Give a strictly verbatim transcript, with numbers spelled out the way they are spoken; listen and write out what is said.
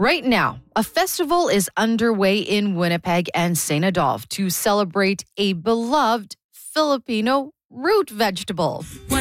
Right now, a festival is underway in Winnipeg and Saint Adolphe to celebrate a beloved Filipino root vegetable.